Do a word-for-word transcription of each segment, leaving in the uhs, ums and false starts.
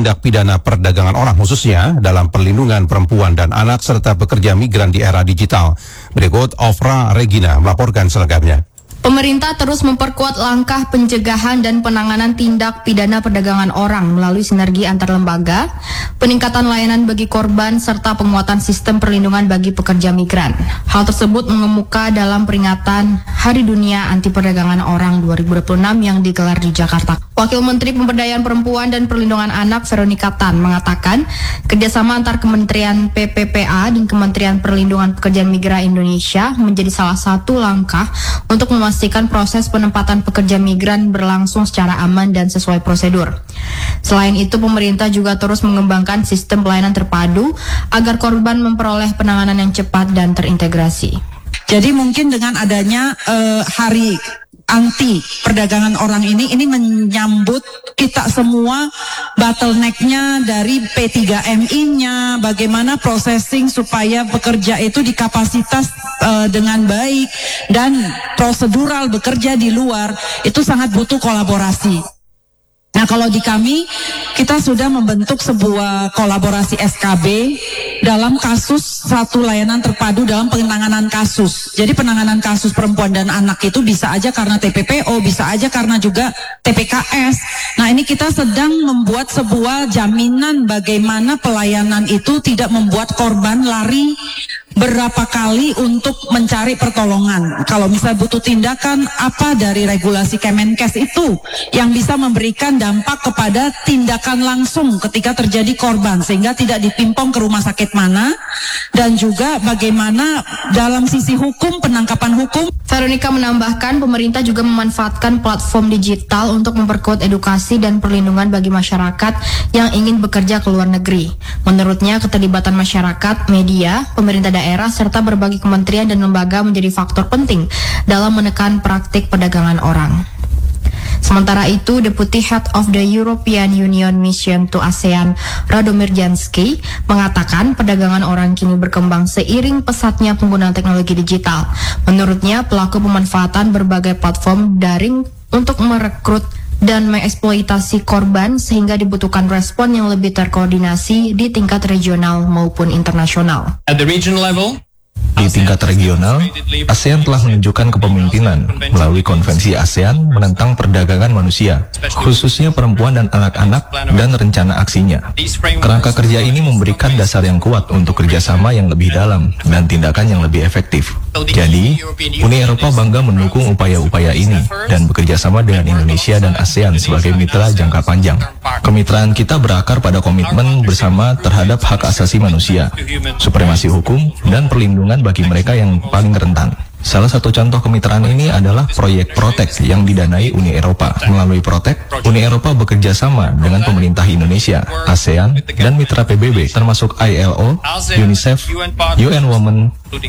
tindak pidana perdagangan orang, khususnya dalam perlindungan perempuan dan anak serta pekerja migran di era digital. Berikut Ofra Regina melaporkan selengkapnya. Pemerintah terus memperkuat langkah pencegahan dan penanganan tindak pidana perdagangan orang melalui sinergi antar lembaga, peningkatan layanan bagi korban, serta penguatan sistem perlindungan bagi pekerja migran. Hal tersebut mengemuka dalam peringatan Hari Dunia Anti Perdagangan Orang dua ribu dua puluh enam yang digelar di Jakarta. Wakil Menteri Pemberdayaan Perempuan dan Perlindungan Anak Veronica Tan mengatakan, kerjasama antar Kementerian P P P A dan Kementerian Perlindungan Pekerja Migran Indonesia menjadi salah satu langkah untuk memastikan proses penempatan pekerja migran berlangsung secara aman dan sesuai prosedur. Selain itu, pemerintah juga terus mengembangkan sistem pelayanan terpadu agar korban memperoleh penanganan yang cepat dan terintegrasi. Jadi mungkin dengan adanya uh, hari anti perdagangan orang ini, ini menyambut kita semua bottleneck-nya dari P tiga M I-nya, bagaimana processing supaya pekerja itu dikapasitas uh, dengan baik dan prosedural bekerja di luar, itu sangat butuh kolaborasi. Nah, kalau di kami, kita sudah membentuk sebuah kolaborasi S K B dalam kasus satu layanan terpadu dalam penanganan kasus. Jadi penanganan kasus perempuan dan anak itu bisa aja karena T P P O, bisa aja karena juga T P K S. Nah, ini kita sedang membuat sebuah jaminan bagaimana pelayanan itu tidak membuat korban lari berapa kali untuk mencari pertolongan. Kalau misalnya butuh tindakan, apa dari regulasi Kemenkes itu yang bisa memberikan dampak kepada tindakan langsung ketika terjadi korban, sehingga tidak dipimpong ke rumah sakit mana, dan juga bagaimana dalam sisi hukum, penangkapan hukum. Veronica menambahkan, pemerintah juga memanfaatkan platform digital untuk memperkuat edukasi dan perlindungan bagi masyarakat yang ingin bekerja ke luar negeri. Menurutnya, keterlibatan masyarakat, media, pemerintah daerah, serta berbagai kementerian dan lembaga menjadi faktor penting dalam menekan praktik perdagangan orang. Sementara itu, Deputy Head of the European Union Mission to ASEAN, Radomir Jansky, mengatakan perdagangan orang kini berkembang seiring pesatnya penggunaan teknologi digital. Menurutnya, pelaku pemanfaatan berbagai platform daring untuk merekrut dan mengeksploitasi korban sehingga dibutuhkan respon yang lebih terkoordinasi di tingkat regional maupun internasional. At the regional level, di tingkat regional, ASEAN telah menunjukkan kepemimpinan melalui Konvensi ASEAN menentang perdagangan manusia, khususnya perempuan dan anak-anak, dan rencana aksinya. Kerangka kerja ini memberikan dasar yang kuat untuk kerjasama yang lebih dalam dan tindakan yang lebih efektif. Jadi, Uni Eropa bangga mendukung upaya-upaya ini dan bekerja sama dengan Indonesia dan ASEAN sebagai mitra jangka panjang. Kemitraan kita berakar pada komitmen bersama terhadap hak asasi manusia, supremasi hukum, dan perlindungan bagi mereka yang paling rentan. Salah satu contoh kemitraan ini adalah proyek Protect yang didanai Uni Eropa. Melalui Protect, Uni Eropa bekerja sama dengan pemerintah Indonesia, ASEAN, dan mitra P B B termasuk I L O, UNICEF, U N Women,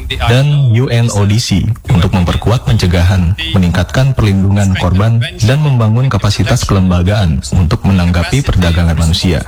dan U N O D C untuk memperkuat pencegahan, meningkatkan perlindungan korban, dan membangun kapasitas kelembagaan untuk menanggapi perdagangan manusia.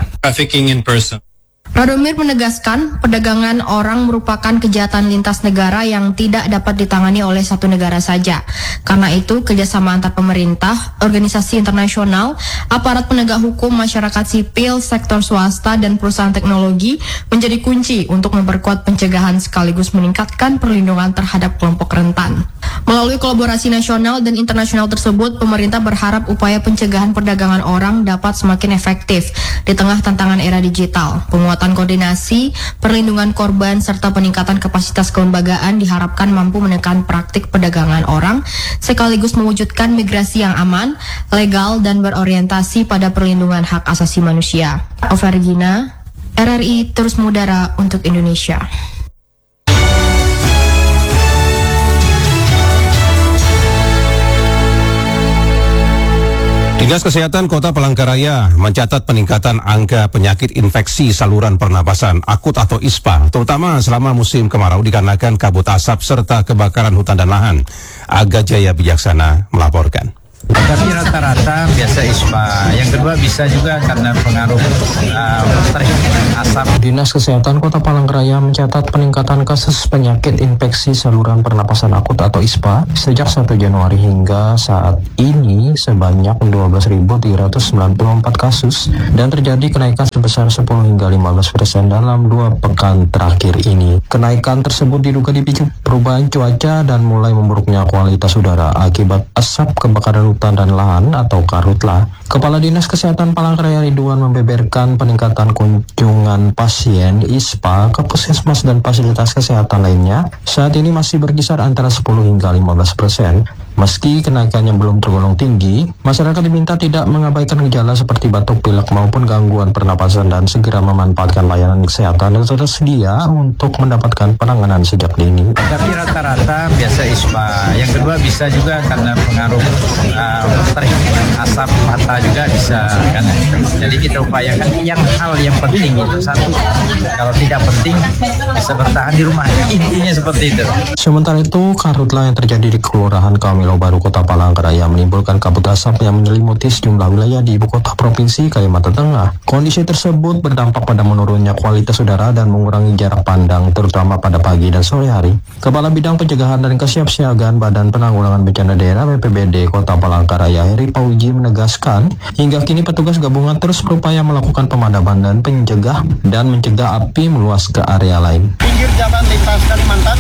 Radomir menegaskan, perdagangan orang merupakan kejahatan lintas negara yang tidak dapat ditangani oleh satu negara saja. Karena itu, kerjasama antar pemerintah, organisasi internasional, aparat penegak hukum, masyarakat sipil, sektor swasta, dan perusahaan teknologi menjadi kunci untuk memperkuat pencegahan sekaligus meningkatkan perlindungan terhadap kelompok rentan. Melalui kolaborasi nasional dan internasional tersebut, pemerintah berharap upaya pencegahan perdagangan orang dapat semakin efektif di tengah tantangan era digital. Penguatan koordinasi, perlindungan korban, serta peningkatan kapasitas kelembagaan diharapkan mampu menekan praktik perdagangan orang, sekaligus mewujudkan migrasi yang aman, legal, dan berorientasi pada perlindungan hak asasi manusia. Ofra Regina, R R I terus mengudara untuk Indonesia. Dinas Kesehatan Kota Palangkaraya mencatat peningkatan angka penyakit infeksi saluran pernapasan akut atau I S P A, terutama selama musim kemarau dikarenakan kabut asap serta kebakaran hutan dan lahan. Aga Jaya Bijaksana melaporkan. Tapi rata-rata biasa ispa. Yang kedua bisa juga karena pengaruh uh, terik asap. Dinas Kesehatan Kota Palangkaraya mencatat peningkatan kasus penyakit infeksi saluran pernapasan akut atau ispa sejak satu Januari hingga saat ini sebanyak dua belas ribu tiga ratus sembilan puluh empat kasus dan terjadi kenaikan sebesar sepuluh hingga lima belas persen dalam dua pekan terakhir ini. Kenaikan tersebut diduga dipicu perubahan cuaca dan mulai memburuknya kualitas udara akibat asap kebakaran hutan dan lahan atau karhutla. Kepala Dinas Kesehatan Palangkaraya Ridwan membeberkan peningkatan kunjungan pasien ispa ke puskesmas dan fasilitas kesehatan lainnya saat ini masih berkisar antara sepuluh hingga lima belas persen. Meski kenaikannya belum tergolong tinggi, masyarakat diminta tidak mengabaikan gejala seperti batuk pilek maupun gangguan pernapasan dan segera memanfaatkan layanan kesehatan yang tersedia untuk mendapatkan penanganan sejak dini. Tapi rata-rata biasa ispa. Yang kedua bisa juga karena pengaruh uh, terik asap mata juga bisa kan. Jadi kita upayakan yang hal yang penting itu satu. Kalau tidak penting bisa bertahan di rumah. Intinya seperti itu. Sementara itu, karhutla yang terjadi di Kelurahan Kamilo Baru Kota Palangkaraya menimbulkan kabut asap yang menyelimuti sejumlah wilayah di ibu kota provinsi Kalimantan Tengah. Kondisi tersebut berdampak pada menurunnya kualitas udara dan mengurangi jarak pandang terutama pada pagi dan sore hari. Kepala Bidang Pencegahan dan Kesiapsiagaan Badan Penanggulangan Bencana Daerah B P B D Kota Palangkaraya Heri Pauji menegaskan, hingga kini petugas gabungan terus berupaya melakukan pemadaman dan pencegah dan mencegah api meluas ke area lain. Pinggir jalan lintas Kalimantan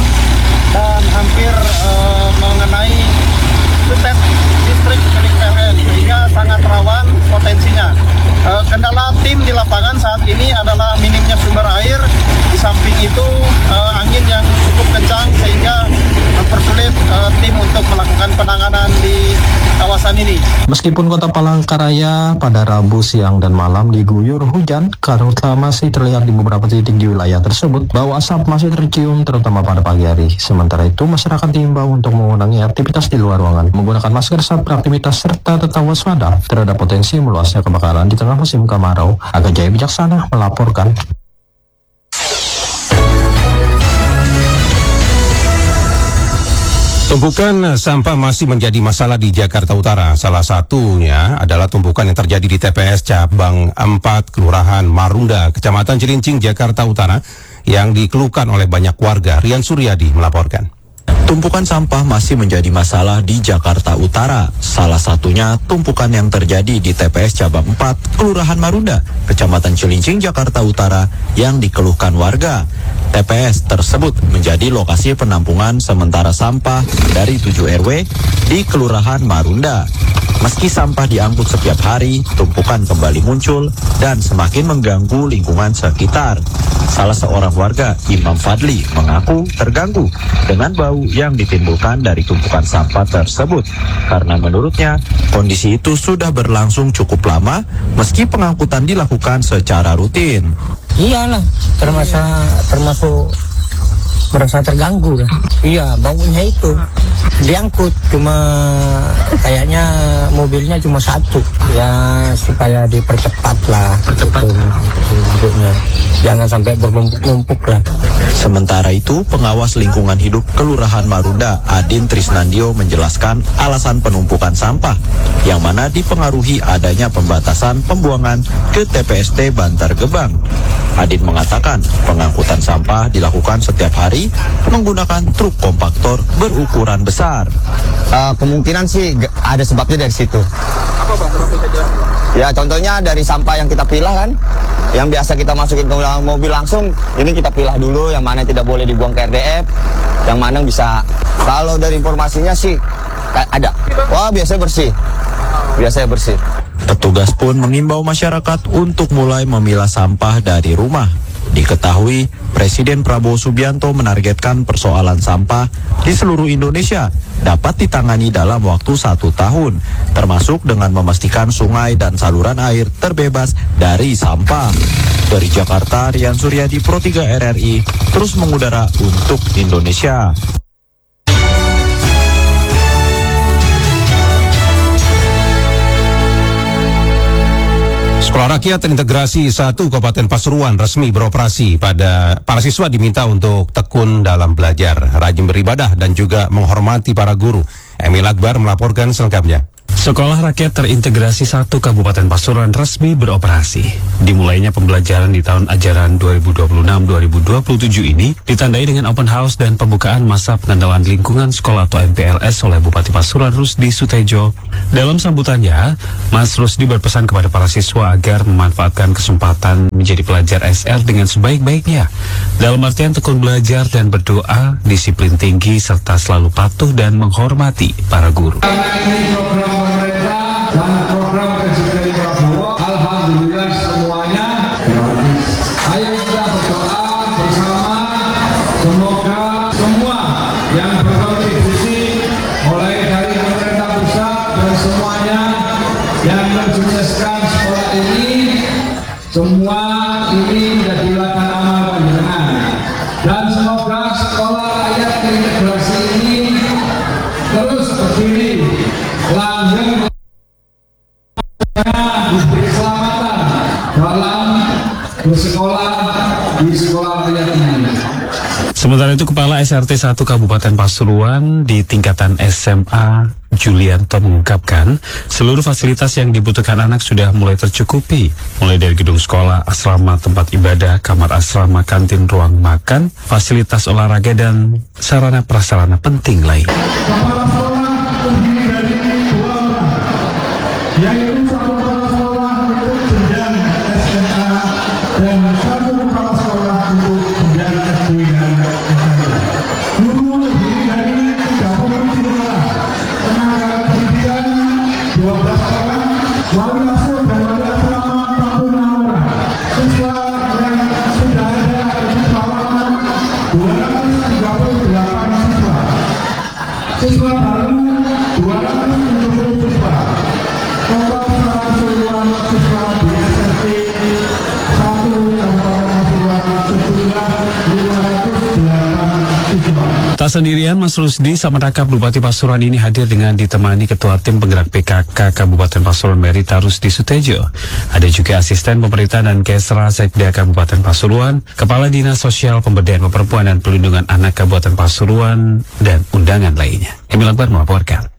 dan hampir uh, mengenai Sutet distrik milik P L N sehingga sangat rawan potensinya. Uh, kendala tim di lapangan saat ini adalah minimnya sumber air, di samping itu uh, angin yang cukup kencang sehingga mempersulit uh, tim untuk melakukan penanganan di kawasan ini. Meskipun Kota Palangkaraya pada Rabu siang dan malam diguyur hujan, karhutla masih terlihat di beberapa titik di wilayah tersebut. Bau asap masih tercium terutama pada pagi hari. Sementara itu masyarakat diimbau untuk mengurangi aktivitas di luar ruangan, menggunakan masker saat beraktivitas serta tetap waspada terhadap potensi meluasnya kebakaran di tengah musim kemarau. Aga Jaya Bijaksana melaporkan. Tumpukan sampah masih menjadi masalah di Jakarta Utara. Salah satunya adalah tumpukan yang terjadi di T P S Cabang empat Kelurahan Marunda, Kecamatan Cilincing, Jakarta Utara yang dikeluhkan oleh banyak warga. Rian Suryadi melaporkan. Tumpukan sampah masih menjadi masalah di Jakarta Utara. Salah satunya tumpukan yang terjadi di T P S Cabang empat, Kelurahan Marunda, Kecamatan Cilincing, Jakarta Utara yang dikeluhkan warga. T P S tersebut menjadi lokasi penampungan sementara sampah dari tujuh R W di Kelurahan Marunda. Meski sampah diangkut setiap hari, tumpukan kembali muncul dan semakin mengganggu lingkungan sekitar. Salah seorang warga, Imam Fadli, mengaku terganggu dengan bau yang ditimbulkan dari tumpukan sampah tersebut. Karena menurutnya, kondisi itu sudah berlangsung cukup lama meski pengangkutan dilakukan secara rutin. Iyalah, termasuk termasuk merasa terganggu lah. Iya, baunya itu diangkut, cuma kayaknya mobilnya cuma satu. Ya supaya dipercepat lah, percepat bentuknya. Jangan sampai bernumpuk-numpuk lah. Sementara itu, pengawas lingkungan hidup Kelurahan Marunda, Adin Trisnandio, menjelaskan alasan penumpukan sampah, yang mana dipengaruhi adanya pembatasan pembuangan ke T P S T Bantar Gebang. Adin mengatakan pengangkutan sampah dilakukan setiap hari menggunakan truk kompaktor berukuran besar. Uh, kemungkinan sih ada sebabnya dari situ. Apa bang? Ya contohnya dari sampah yang kita pilah kan, yang biasa kita masukin ke mobil langsung, ini kita pilah dulu yang mana tidak boleh dibuang ke R D F, yang mana bisa. Kalau dari informasinya sih ada. Wah biasanya bersih, biasanya bersih. Petugas pun mengimbau masyarakat untuk mulai memilah sampah dari rumah. Diketahui, Presiden Prabowo Subianto menargetkan persoalan sampah di seluruh Indonesia dapat ditangani dalam waktu satu tahun, termasuk dengan memastikan sungai dan saluran air terbebas dari sampah. Dari Jakarta, Rian Suryadi, Pro tiga R R I, terus mengudara untuk Indonesia. Sekolah Rakyat Terintegrasi satu Kabupaten Pasuruan resmi beroperasi. Pada para siswa diminta untuk tekun dalam belajar, rajin beribadah dan juga menghormati para guru. Emil Akbar melaporkan selengkapnya. Sekolah Rakyat Terintegrasi satu Kabupaten Pasuruan resmi beroperasi. Dimulainya pembelajaran di tahun ajaran dua ribu dua puluh enam dua ribu dua puluh tujuh ini ditandai dengan open house dan pembukaan masa pengenalan lingkungan sekolah atau M P L S oleh Bupati Pasuruan Rusdi Sutejo. Dalam sambutannya, Mas Rusdi berpesan kepada para siswa agar memanfaatkan kesempatan menjadi pelajar S R dengan sebaik-baiknya. Dalam artian tekun belajar dan berdoa, disiplin tinggi, serta selalu patuh dan menghormati para guru. Dan program Presiden Prabowo, alhamdulillah semuanya gratis. Ayo kita berdoa bersama, semoga semua yang berkontribusi mulai dari pemerintah pusat dan semuanya yang mensukseskan sekolah ini, semua ini menjadi ladang amal panjenengan. Dan semoga sekolah rakyat terintegrasi ini terus berdiri langgeng, diberi keselamatan dalam bersekolah di sekolah rakyat ini. Sementara itu, Kepala S R T satu Kabupaten Pasuruan di tingkatan S M A Julianto mengungkapkan seluruh fasilitas yang dibutuhkan anak sudah mulai tercukupi, mulai dari gedung sekolah, asrama, tempat ibadah, kamar asrama, kantin, ruang makan, fasilitas olahraga, dan sarana prasarana penting lain. Kepala sekolah terdiri dari dua orang, yaitu satu kepala sekolah untuk jenjang S M A dan satu kepala sekolah untuk jenjang S D dan S M A. Guru terdiri dari tiga puluh tujuh orang, tenaga pendidikan dua belas orang, wali asuh dan wali asrama empat puluh enam orang, siswa yang sudah ada di sekolah dua ratus tiga puluh delapan siswa, siswa baru dua ratus tujuh puluh siswa. Total keseluruhan siswa di S R T satu Kabupaten Pasuruan sejumlah lima ratus delapan siswa. Tak sendirian, Mas Rusdi Samanakap Bupati Pasuruan ini hadir dengan ditemani Ketua Tim Penggerak P K K Kabupaten Pasuruan Merita Rusdi Sutejo. Ada juga asisten pemerintah dan Kesra Sekda Kabupaten Pasuruan, Kepala Dinas Sosial Pemberdayaan Perempuan dan Pelindungan Anak Kabupaten Pasuruan, dan undangan lainnya. Emil Akbar melaporkan.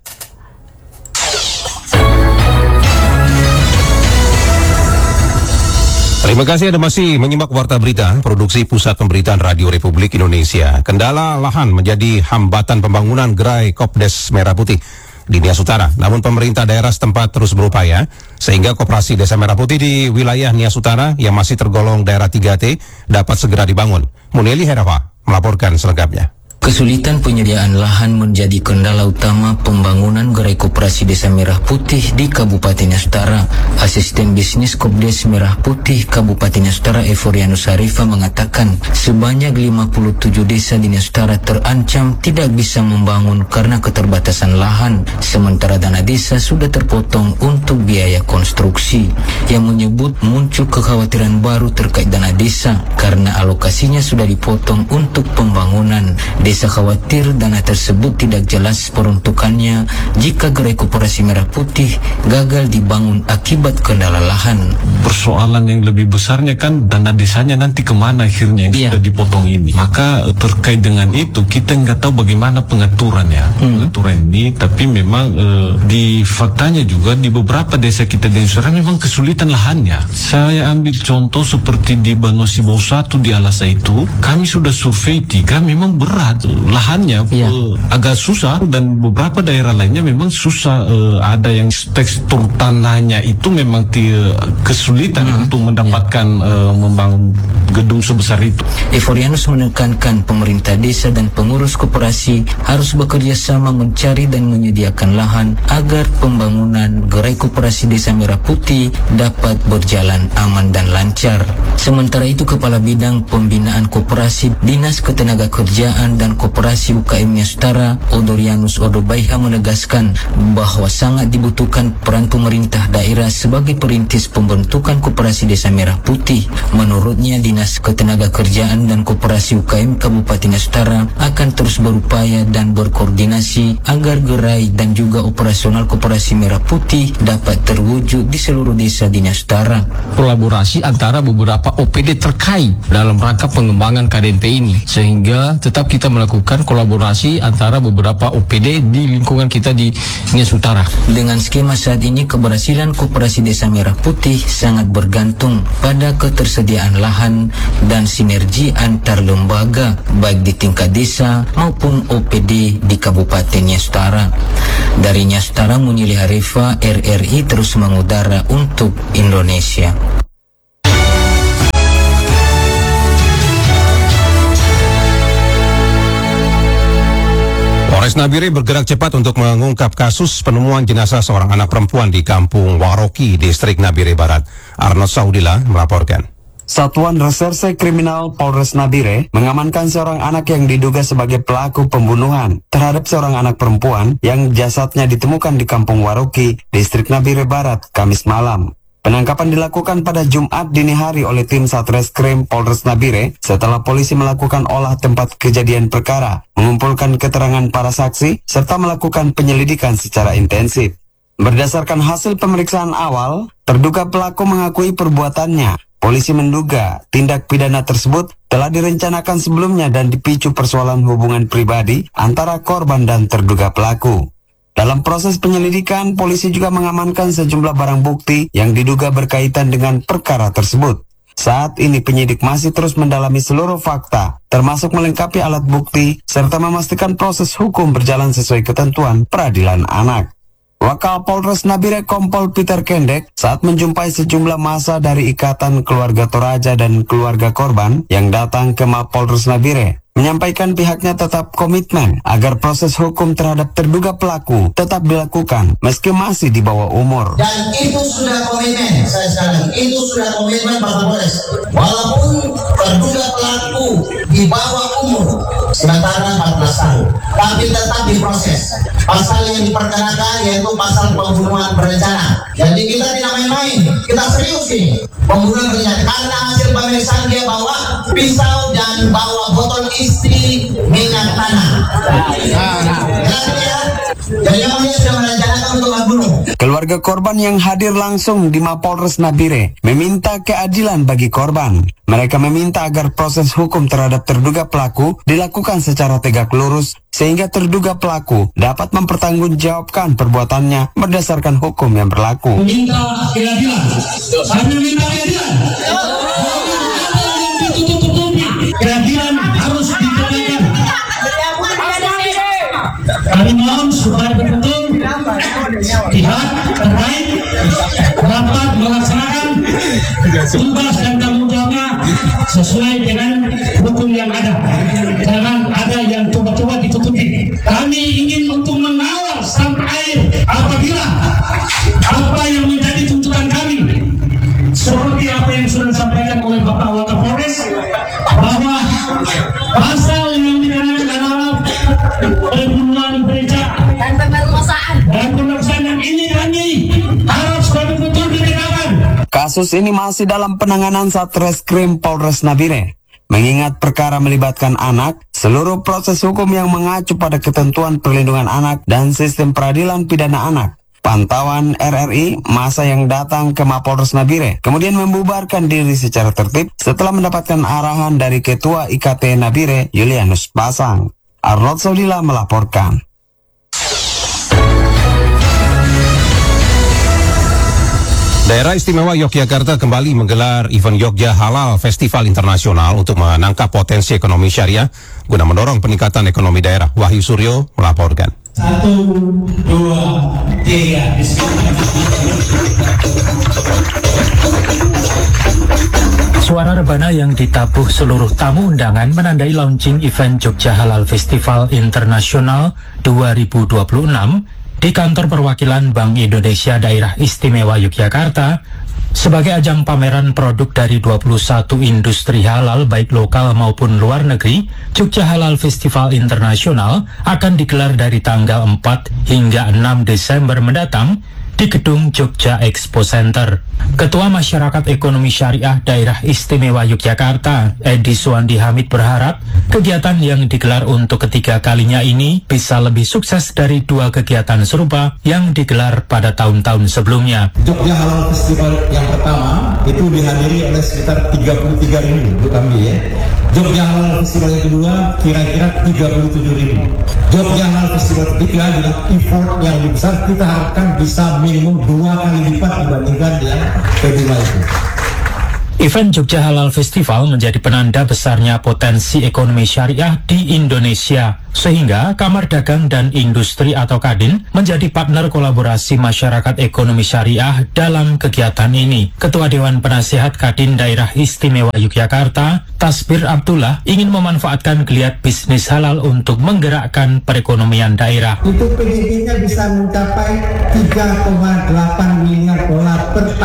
Terima kasih Anda masih menyimak Warta Berita, produksi Pusat Pemberitaan Radio Republik Indonesia. Kendala lahan menjadi hambatan pembangunan gerai Kopdes Merah Putih di Nias Utara. Namun pemerintah daerah setempat terus berupaya sehingga Koperasi Desa Merah Putih di wilayah Nias Utara yang masih tergolong daerah tiga T dapat segera dibangun. Muneli Herafa melaporkan selengkapnya. Kesulitan penyediaan lahan menjadi kendala utama pembangunan gerai Koperasi Desa Merah Putih di Kabupaten Nias Utara. Asisten Bisnis Kopdes Merah Putih Kabupaten Nias Utara Evorianus Harifa mengatakan sebanyak lima puluh tujuh desa di Nias Utara terancam tidak bisa membangun karena keterbatasan lahan, sementara dana desa sudah terpotong untuk biaya konstruksi. Yang menyebut muncul kekhawatiran baru terkait dana desa karena alokasinya sudah dipotong untuk pembangunan. Desa khawatir dana tersebut tidak jelas peruntukannya jika gerai Koperasi Merah Putih gagal dibangun akibat kendala lahan. Persoalan yang lebih besarnya kan dana desanya nanti kemana akhirnya yang yeah. sudah dipotong ini. Maka terkait dengan itu kita nggak tahu bagaimana pengaturannya, hmm. pengaturan ini. Tapi memang e, di faktanya juga di beberapa desa kita di Indonesia memang kesulitan lahannya. Saya ambil contoh seperti di Banosibau satu di Alasa itu, kami sudah survei tiga, memang berat. Lahannya ya. uh, agak susah dan beberapa daerah lainnya memang susah, uh, ada yang tekstur tanahnya itu memang tia, kesulitan hmm. untuk mendapatkan ya. uh, membangun gedung sebesar itu. Evorianus menekankan pemerintah desa dan pengurus koperasi harus bekerja sama mencari dan menyediakan lahan agar pembangunan gerai Koperasi Desa Merah Putih dapat berjalan aman dan lancar. Sementara itu Kepala Bidang Pembinaan Koperasi Dinas Ketenagakerjaan dan Koperasi U K M Nias Utara Odorianus Odobaiha menegaskan bahwa sangat dibutuhkan peran pemerintah daerah sebagai perintis pembentukan Koperasi Desa Merah Putih. Menurutnya Dinas Dinas Ketenagakerjaan dan Koperasi U K M Kabupaten Astara akan terus berupaya dan berkoordinasi agar gerai dan juga operasional Koperasi Merah Putih dapat terwujud di seluruh desa di Astara. Kolaborasi antara beberapa O P D terkait dalam rangka pengembangan K D N P ini, sehingga tetap kita melakukan kolaborasi antara beberapa O P D di lingkungan kita di Nias Utara. Dengan skema saat ini, keberhasilan Koperasi Desa Merah Putih sangat bergantung pada ketersediaan lahan dan sinergi antar lembaga baik di tingkat desa maupun O P D di Kabupaten Nias Utara. Dari Nias Utara, Munyili Harifa, R R I terus mengudara untuk Indonesia. Polres Nabire bergerak cepat untuk mengungkap kasus penemuan jenazah seorang anak perempuan di Kampung Waroki, Distrik Nabire Barat. Arnold Saudila melaporkan. Satuan Reserse Kriminal Polres Nabire mengamankan seorang anak yang diduga sebagai pelaku pembunuhan terhadap seorang anak perempuan yang jasadnya ditemukan di Kampung Waroki, Distrik Nabire Barat, Kamis malam. Penangkapan dilakukan pada Jumat dini hari oleh tim Satreskrim Polres Nabire setelah polisi melakukan olah tempat kejadian perkara, mengumpulkan keterangan para saksi, serta melakukan penyelidikan secara intensif. Berdasarkan hasil pemeriksaan awal, terduga pelaku mengakui perbuatannya. Polisi menduga tindak pidana tersebut telah direncanakan sebelumnya dan dipicu persoalan hubungan pribadi antara korban dan terduga pelaku. Dalam proses penyelidikan, polisi juga mengamankan sejumlah barang bukti yang diduga berkaitan dengan perkara tersebut. Saat ini penyidik masih terus mendalami seluruh fakta, termasuk melengkapi alat bukti, serta memastikan proses hukum berjalan sesuai ketentuan peradilan anak. Wakal Polres Nabire Kompol Peter Kendek saat menjumpai sejumlah massa dari Ikatan Keluarga Toraja dan keluarga korban yang datang ke Mapolres Nabire, menyampaikan pihaknya tetap komitmen agar proses hukum terhadap terduga pelaku tetap dilakukan meski masih di bawah umur. Dan itu sudah komitmen, saya sekali itu sudah komitmen Pak Polres. Walaupun terduga pelaku di bawah umur sementara empat belas tahun, tapi tetap diproses. Pasal yang diperkenakan yaitu pasal pembunuhan berencana. Jadi kita tidak main-main, kita serius ini pembunuhan berencana. Karena hasil pemeriksaan dia bawa pisau dan bawa botol isi minyak tanah. Jadi dia sudah merencanakan untuk membunuh. Keluarga korban yang hadir langsung di Mapolres Nabire meminta keadilan bagi korban. Mereka meminta agar proses hukum terhadap terduga pelaku dilakukan secara tegak lurus sehingga terduga pelaku dapat mempertanggungjawabkan perbuatannya berdasarkan hukum yang berlaku. Minta keadilan. Saya minta keadilan. Keadilan harus ditegakkan. Kami mohon supaya betul pihak terkait dapat melaksanakan tugas dan tanggung jawabnya sesuai dengan hukum yang ada. Jangan ada yang coba-coba ditutupi. Kami ingin untuk mengawal sampai apabila apa yang menjadi tuntutan kami seperti apa yang sudah disampaikan oleh Bapak Wakapolres bahwa pasal yang dikenakan adalah pembunuhan berencana dan pemerkosaan dan pemerkosaan yang ini kami harus betul-betul ditegakkan. Kasus ini masih dalam penanganan Satreskrim Polres Nabire. Mengingat perkara melibatkan anak, seluruh proses hukum yang mengacu pada ketentuan perlindungan anak dan sistem peradilan pidana anak. Pantauan R R I, masa yang datang ke Mapolres Nabire kemudian membubarkan diri secara tertib setelah mendapatkan arahan dari Ketua I K T Nabire, Julianus Pasang. Arnold Saudila melaporkan. Daerah Istimewa Yogyakarta kembali menggelar event Yogya Halal Festival Internasional untuk menangkap potensi ekonomi syariah guna mendorong peningkatan ekonomi daerah. Wahyu Suryo melaporkan. Satu, dua, tiga. Suara rebana yang ditabuh seluruh tamu undangan menandai launching event Jogja Halal Festival Internasional dua ribu dua puluh enam di kantor perwakilan Bank Indonesia Daerah Istimewa Yogyakarta sebagai ajang pameran produk dari dua puluh satu industri halal baik lokal maupun luar negeri. Jogja Halal Festival Internasional akan digelar dari tanggal empat hingga enam Desember mendatang di Gedung Jogja Expo Center. Ketua Masyarakat Ekonomi Syariah Daerah Istimewa Yogyakarta, Edi Suwandi Hamid, berharap kegiatan yang digelar untuk ketiga kalinya ini bisa lebih sukses dari dua kegiatan serupa yang digelar pada tahun-tahun sebelumnya. Jogja Halal Festival yang pertama itu dihadiri oleh sekitar tiga puluh tiga ribu kami ya. Jogja Halal Festival yang kedua kira-kira tiga puluh tujuh ribu. Jogja Halal Festival ketiga adalah effort yang lebih besar, kita harapkan bisa minimum dua kali lipat dibandingkan yang kedua itu. Event Jogja Halal Festival menjadi penanda besarnya potensi ekonomi syariah di Indonesia, sehingga Kamar Dagang dan Industri atau Kadin menjadi partner kolaborasi masyarakat ekonomi syariah dalam kegiatan ini. Ketua Dewan Penasihat Kadin Daerah Istimewa Yogyakarta, Tasbir Abdullah, ingin memanfaatkan geliat bisnis halal untuk menggerakkan perekonomian daerah. Itu P D B-nya bisa mencapai tiga koma delapan miliar dolar per tahun.